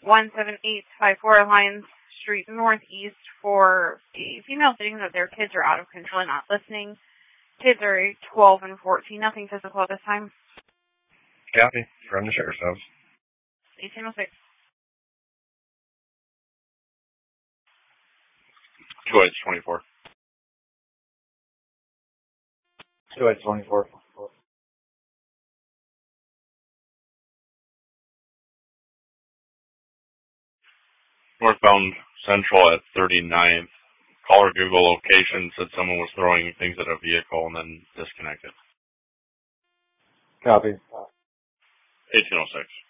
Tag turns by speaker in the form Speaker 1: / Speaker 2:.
Speaker 1: 17854 Alliance Street Northeast for a female stating that their kids are out of control and not listening. Kids are 12 and 14. Nothing physical at this time.
Speaker 2: Copy. From the sheriff's office.
Speaker 1: 1806.
Speaker 2: 2H24. 2H24. Northbound Central at 39th. Caller Google location said someone was throwing things at a vehicle and then disconnected.
Speaker 3: Copy.
Speaker 2: 1806.